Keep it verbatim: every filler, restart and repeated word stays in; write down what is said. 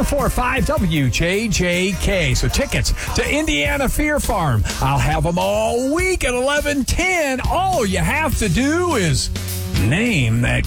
four five W J J K. So tickets to Indiana Fear Farm. I'll have them all week at eleven ten. All you have to do is name that